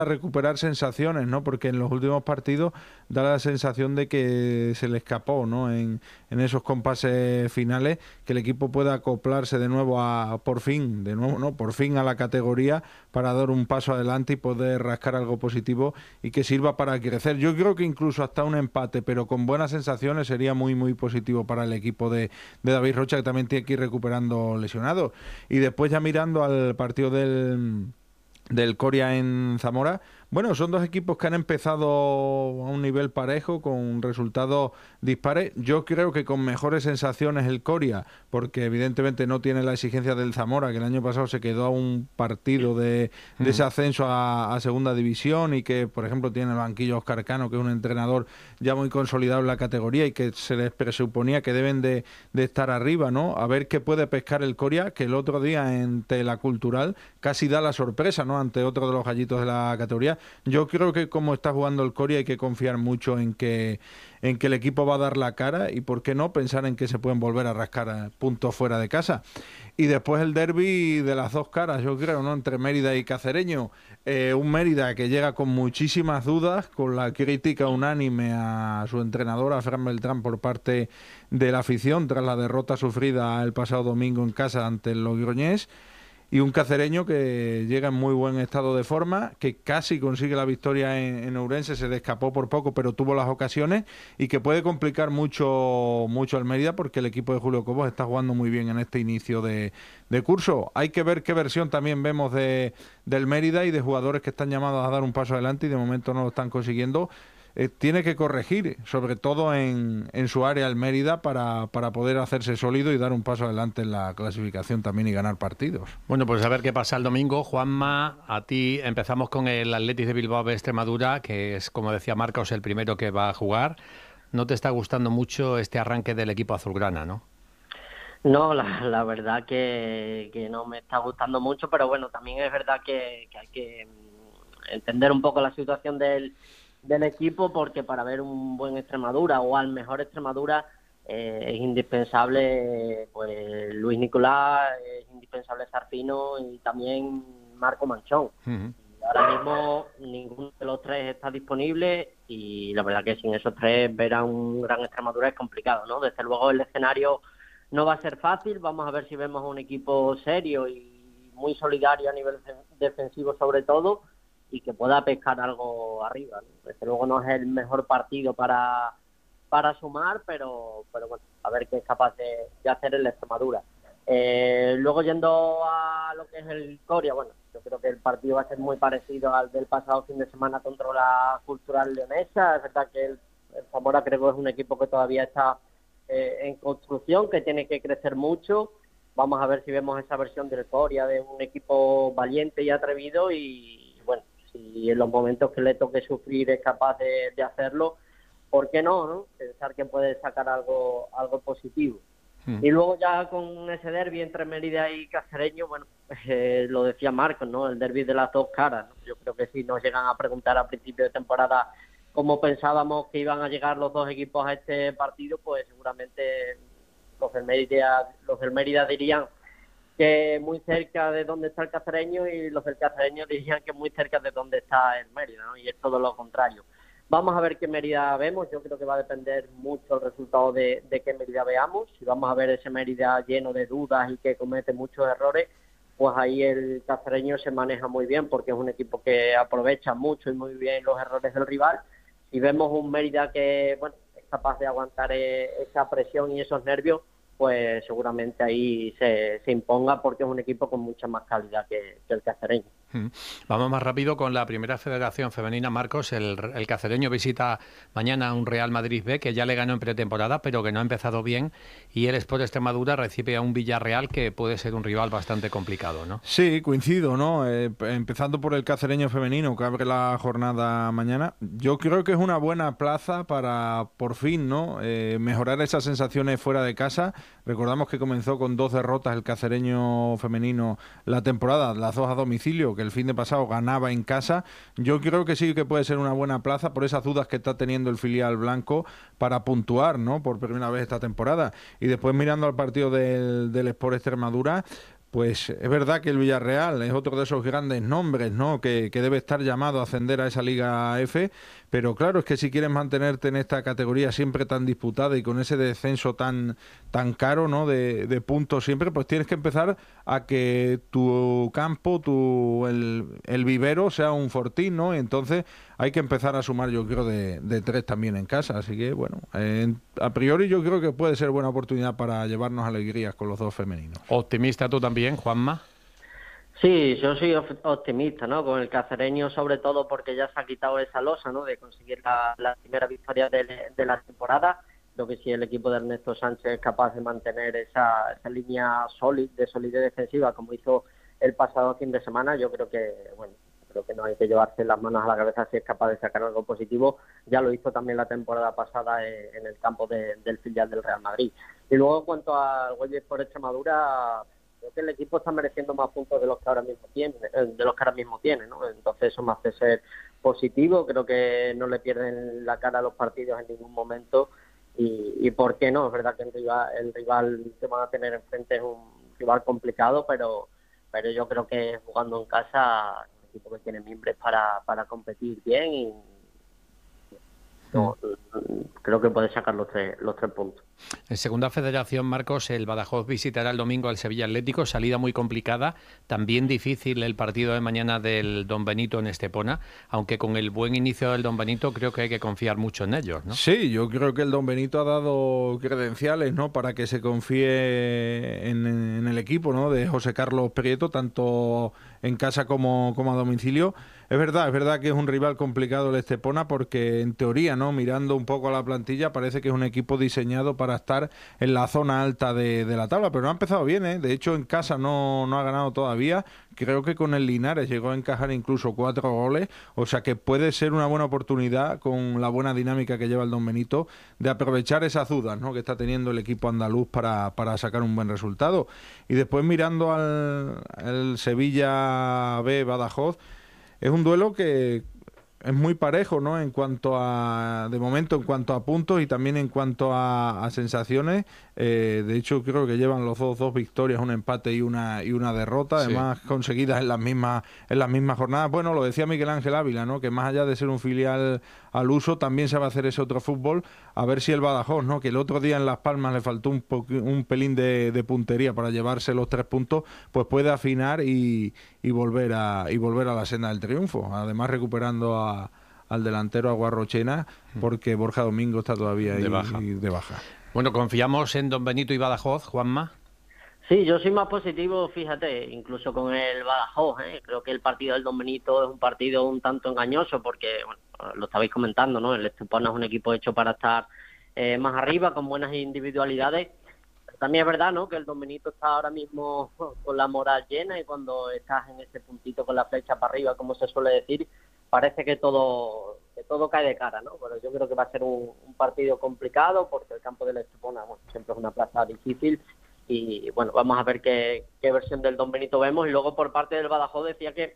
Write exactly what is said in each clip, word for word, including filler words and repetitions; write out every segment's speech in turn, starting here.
a recuperar sensaciones, ¿no? Porque en los últimos partidos da la sensación de que se le escapó, ¿no? En, en esos compases finales, que el equipo pueda acoplarse de nuevo a, por fin, de nuevo, ¿no? Por fin a la categoría para dar un paso adelante y poder rascar algo positivo y que sirva para crecer. Yo creo que incluso hasta un empate, pero con buenas sensaciones, sería muy, muy positivo para el equipo de, de David Rocha, que también tiene que ir recuperando lesionados. Y después ya mirando al partido del del Coria en Zamora. Bueno, son dos equipos que han empezado a un nivel parejo, con resultados dispares. Yo creo que con mejores sensaciones el Coria, porque evidentemente no tiene la exigencia del Zamora, que el año pasado se quedó a un partido de, de ese ascenso a, a segunda división, y que, por ejemplo, tiene el banquillo Óscar Cano, que es un entrenador ya muy consolidado en la categoría y que se les presuponía que deben de, de estar arriba, ¿no? A ver qué puede pescar el Coria, que el otro día en la Cultural casi da la sorpresa, ¿no? Ante otro de los gallitos de la categoría. Yo creo que como está jugando el Coria hay que confiar mucho en que en que el equipo va a dar la cara, y por qué no pensar en que se pueden volver a rascar puntos fuera de casa. Y después el derbi de las dos caras, yo creo, ¿no? Entre Mérida y Cacereño. Eh, un Mérida que llega con muchísimas dudas, con la crítica unánime a su entrenador, a Fran Beltrán, por parte de la afición tras la derrota sufrida el pasado domingo en casa ante el Logroñés. Y un Cacereño que llega en muy buen estado de forma, que casi consigue la victoria en, en Ourense, se le escapó por poco, pero tuvo las ocasiones, y que puede complicar mucho mucho al Mérida, porque el equipo de Julio Cobos está jugando muy bien en este inicio de, de curso. Hay que ver qué versión también vemos de del Mérida y de jugadores que están llamados a dar un paso adelante y de momento no lo están consiguiendo. Eh, tiene que corregir, sobre todo en, en su área el Mérida, para, para poder hacerse sólido y dar un paso adelante en la clasificación también y ganar partidos. Bueno, pues a ver qué pasa el domingo. Juanma, a ti empezamos con el Athletic de Bilbao de Extremadura, que es, como decía Marcos, el primero que va a jugar. ¿No te está gustando mucho este arranque del equipo azulgrana, no? No, la, la verdad que, que no me está gustando mucho, pero bueno, también es verdad que, que hay que entender un poco la situación del del equipo, porque para ver un buen Extremadura o al mejor Extremadura eh, es indispensable pues Luis Nicolás, es indispensable Sarfino y también Marco Manchón. Uh-huh. Y ahora mismo ninguno de los tres está disponible, y la verdad que sin esos tres ver a un gran Extremadura es complicado, ¿no? Desde luego el escenario no va a ser fácil. Vamos a ver si vemos un equipo serio y muy solidario a nivel defensivo sobre todo, y que pueda pescar algo arriba, ¿no? Desde luego no es el mejor partido para para sumar, pero pero bueno, a ver qué es capaz de, de hacer el Extremadura. Eh, luego, yendo a lo que es el Coria, bueno, yo creo que el partido va a ser muy parecido al del pasado fin de semana contra la Cultural Leonesa. Es verdad que el, el Zamora creo que es un equipo que todavía está eh, en construcción, que tiene que crecer mucho. Vamos a ver si vemos esa versión del Coria, de un equipo valiente y atrevido, y bueno, si en los momentos que le toque sufrir es capaz de, de hacerlo, ¿por qué no, no? Pensar que puede sacar algo algo positivo. Mm. Y luego ya con ese derbi entre Mérida y Cacereño, bueno, eh, lo decía Marcos, ¿no? El derbi de las dos caras, ¿no? Yo creo que si nos llegan a preguntar a principio de temporada cómo pensábamos que iban a llegar los dos equipos a este partido, pues seguramente los del Mérida, los del Mérida dirían que muy cerca de donde está el Cacereño, y los del Cacereño dirían que muy cerca de donde está el Mérida, ¿no? Y es todo lo contrario. Vamos a ver qué Mérida vemos. Yo creo que va a depender mucho el resultado de, de qué Mérida veamos. Si vamos a ver ese Mérida lleno de dudas y que comete muchos errores, pues ahí el Cacereño se maneja muy bien, porque es un equipo que aprovecha mucho y muy bien los errores del rival. Si vemos un Mérida que, bueno, es capaz de aguantar eh, esa presión y esos nervios, pues seguramente ahí se, se imponga, porque es un equipo con mucha más calidad que, que el Cacereño. Vamos más rápido con la primera federación femenina, Marcos. El, el Cacereño visita mañana un Real Madrid B, que ya le ganó en pretemporada, pero que no ha empezado bien, y el Sport Extremadura recibe a un Villarreal que puede ser un rival bastante complicado, ¿no? Sí, coincido, ¿no? Eh, empezando por el Cacereño femenino, que abre la jornada mañana. Yo creo que es una buena plaza para, por fin, ¿no? Eh, mejorar esas sensaciones fuera de casa. Recordamos que comenzó con dos derrotas el Cacereño femenino la temporada, las dos a domicilio, que el fin de pasado ganaba en casa. Yo creo que sí que puede ser una buena plaza por esas dudas que está teniendo el filial blanco para puntuar, ¿no? Por primera vez esta temporada. Y después, mirando al partido del, del Sport Extremadura, pues es verdad que el Villarreal es otro de esos grandes nombres, ¿no? Que, que debe estar llamado a ascender a esa Liga F, pero claro, es que si quieres mantenerte en esta categoría siempre tan disputada y con ese descenso tan, tan caro, ¿no? De, de puntos siempre, pues tienes que empezar a que tu campo, tu el, el vivero sea un fortín, ¿no? Y entonces hay que empezar a sumar, yo creo, de, de tres también en casa, así que bueno, eh, a priori yo creo que puede ser buena oportunidad para llevarnos alegrías con los dos femeninos. ¿Optimista tú también, Juanma? Sí, yo soy optimista, ¿no? Con el cacereño, sobre todo porque ya se ha quitado esa losa, ¿no? De conseguir la, la primera victoria de, de la temporada. Creo que si el equipo de Ernesto Sánchez es capaz de mantener esa, esa línea sólida, de solidez defensiva, como hizo el pasado fin de semana, yo creo que, bueno, creo que no hay que llevarse las manos a la cabeza si es capaz de sacar algo positivo. Ya lo hizo también la temporada pasada en, en el campo de, del filial del Real Madrid. Y luego, en cuanto al Huelva por Extremadura, creo que el equipo está mereciendo más puntos de los que ahora mismo tiene, de los que ahora mismo tiene, ¿no? Entonces eso me hace ser positivo. Creo que no le pierden la cara a los partidos en ningún momento y, y por qué no. Es verdad que el rival, el rival que van a tener enfrente es un rival complicado, pero pero yo creo que jugando en casa es un equipo que tiene mimbres para para competir bien y no, creo que puede sacar los tres, los tres puntos. En segunda federación, Marcos, el Badajoz visitará el domingo al Sevilla Atlético, salida muy complicada, también difícil el partido de mañana del Don Benito en Estepona, aunque con el buen inicio del Don Benito creo que hay que confiar mucho en ellos, ¿no? Sí, yo creo que el Don Benito ha dado credenciales, ¿no? Para que se confíe en, en el equipo, ¿no? De José Carlos Prieto, tanto en casa como, como a domicilio. Es verdad, es verdad que es un rival complicado el Estepona porque en teoría, ¿no? Mirando un poco a la plantilla, parece que es un equipo diseñado para estar en la zona alta de, de la tabla, pero no ha empezado bien, ¿eh? De hecho, en casa no, no ha ganado todavía. Creo que con el Linares llegó a encajar incluso cuatro goles, o sea que puede ser una buena oportunidad con la buena dinámica que lleva el Don Benito de aprovechar esas dudas, ¿no? Que está teniendo el equipo andaluz para, para sacar un buen resultado. Y después mirando al, al Sevilla B Badajoz, es un duelo que es muy parejo, ¿no? En cuanto a, de momento, en cuanto a puntos y también en cuanto a, a sensaciones. Eh, de hecho, creo que llevan los dos dos victorias, un empate y una y una derrota, además sí, conseguidas en las mismas en las mismas jornadas. Bueno, lo decía Miguel Ángel Ávila, ¿no? Que más allá de ser un filial al uso, también se va a hacer ese otro fútbol. A ver si el Badajoz, ¿no? Que el otro día en Las Palmas le faltó un, po un pelín de, de puntería para llevarse los tres puntos, pues puede afinar y, y volver a y volver a la senda del triunfo. Además, recuperando a al delantero Aguarrochena, porque Borja Domingo está todavía ahí de baja. de baja. Bueno, ¿confiamos en Don Benito y Badajoz, Juanma? Sí, yo soy más positivo, fíjate, incluso con el Badajoz, ¿eh? Creo que el partido del Don Benito es un partido un tanto engañoso porque, bueno, lo estabais comentando, ¿no? El Estepona es un equipo hecho para estar eh, más arriba, con buenas individualidades. También es verdad, ¿no? Que el Don Benito está ahora mismo con la moral llena y cuando estás en ese puntito con la flecha para arriba, como se suele decir, parece que todo que todo cae de cara, ¿no? Pero yo creo que va a ser un, un partido complicado porque el campo del Estepona, bueno, siempre es una plaza difícil y, bueno, vamos a ver qué, qué versión del Don Benito vemos. Y luego por parte del Badajoz decía que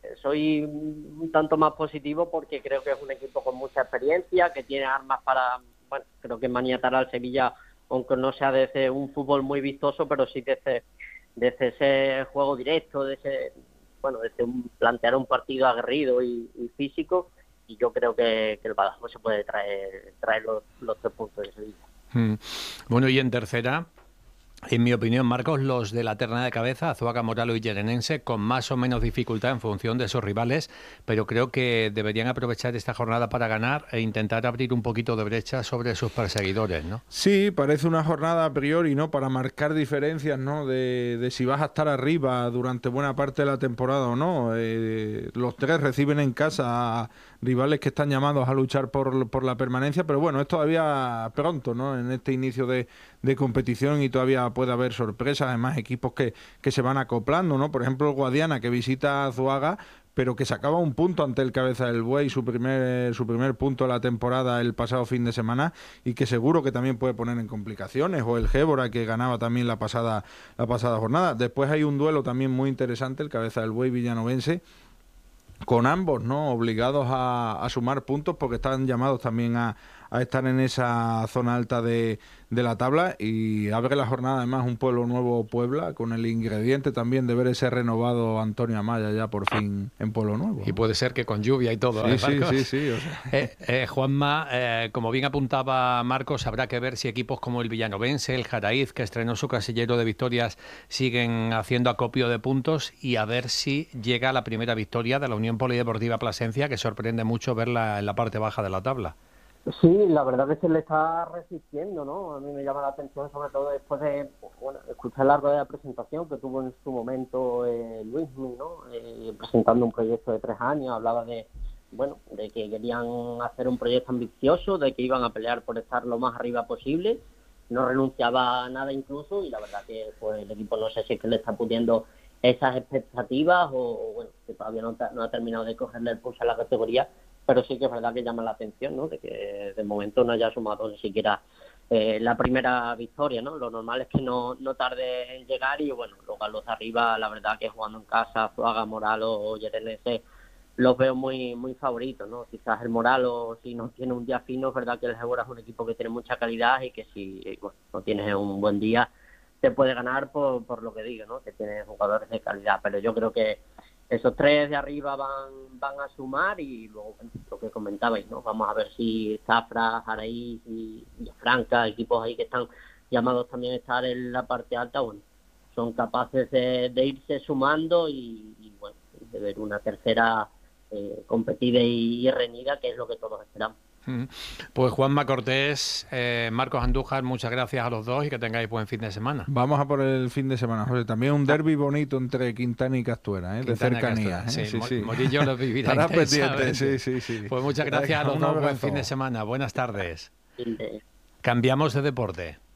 soy un tanto más positivo porque creo que es un equipo con mucha experiencia, que tiene armas para, bueno, creo que maniatar al Sevilla, aunque no sea desde un fútbol muy vistoso, pero sí desde, desde ese juego directo, desde, bueno, desde un, plantear un partido aguerrido y, y físico, y yo creo que, que el Badajoz se puede traer, traer los, los tres puntos de Sevilla. Mm. Bueno, y en tercera, en mi opinión, Marcos, los de la terna de cabeza, Azuaga, Moralo y Llenense, con más o menos dificultad en función de esos rivales, pero creo que deberían aprovechar esta jornada para ganar e intentar abrir un poquito de brecha sobre sus perseguidores, ¿no? Sí, parece una jornada a priori, ¿no? Para marcar diferencias, ¿no? De, de si vas a estar arriba durante buena parte de la temporada o no. Eh, los tres reciben en casa a rivales que están llamados a luchar por, por la permanencia, pero bueno, es todavía pronto, ¿no? En este inicio de, de competición y todavía puede haber sorpresas, además equipos que, que se van acoplando, ¿no? Por ejemplo, el Guadiana, que visita a Azuaga, pero que sacaba un punto ante el Cabeza del Buey, su primer su primer punto de la temporada el pasado fin de semana, y que seguro que también puede poner en complicaciones, o el Gébora, que ganaba también la pasada la pasada jornada. Después hay un duelo también muy interesante, el Cabeza del Buey villanovense, con ambos, ¿no? Obligados a, a sumar puntos porque están llamados también a, a estar en esa zona alta de, de la tabla, y abre la jornada además un Pueblo Nuevo Puebla, con el ingrediente también de ver ese renovado Antonio Amaya ya por fin en Pueblo Nuevo, ¿no? Y puede ser que con lluvia y todo. Sí, ¿eh, sí, Marcos? sí, sí. O sea. eh, eh, Juanma, eh, como bien apuntaba Marcos, habrá que ver si equipos como el Villanovense, el Jaraíz, que estrenó su casillero de victorias, siguen haciendo acopio de puntos, y a ver si llega la primera victoria de la Unión Polideportiva Plasencia, que sorprende mucho verla en la parte baja de la tabla. Sí, la verdad que se le está resistiendo, ¿no? A mí me llama la atención, sobre todo después de, bueno, escuchar la rueda de presentación que tuvo en su momento eh, Luismi, ¿no? Eh, presentando un proyecto de tres años, hablaba de, bueno, de que querían hacer un proyecto ambicioso, de que iban a pelear por estar lo más arriba posible, no renunciaba a nada incluso, y la verdad que pues el equipo no sé si es que le está pudiendo esas expectativas o, o bueno, que todavía no, no ha terminado de cogerle el pulso a la categoría, pero sí que es verdad que llama la atención, ¿no? De que de momento no haya sumado ni siquiera eh, la primera victoria, ¿no? Lo normal es que no, no tarde en llegar, y bueno, luego a los de arriba, la verdad que jugando en casa, Zuaga, Moralo o Yerenese, los veo muy muy favoritos, ¿no? Quizás el Moralo, si no tiene un día fino, es verdad que el Segura es un equipo que tiene mucha calidad y que si bueno, no tienes un buen día, te puede ganar por, por lo que digo, ¿no? Que tiene jugadores de calidad, pero yo creo que esos tres de arriba van van a sumar, y luego bueno, lo que comentabais, ¿no? Vamos a ver si Zafra, Jaraíz y, y Franca, equipos ahí que están llamados también a estar en la parte alta, bueno, son capaces de, de irse sumando y, y bueno, de ver una tercera eh, competida y, y reñida, que es lo que todos esperamos. Pues Juanma Cortés, eh, Marcos Andújar, muchas gracias a los dos y que tengáis buen fin de semana. Vamos a por el fin de semana, José. También un derbi bonito entre Quintana y Castuera, ¿eh? De cercanía. ¿eh? Sí, sí, sí. Morillo lo vivirá. Estará pendiente, sí, sí, sí. Pues muchas gracias a los dos, buen fin de semana. Buenas tardes. Cambiamos de deporte.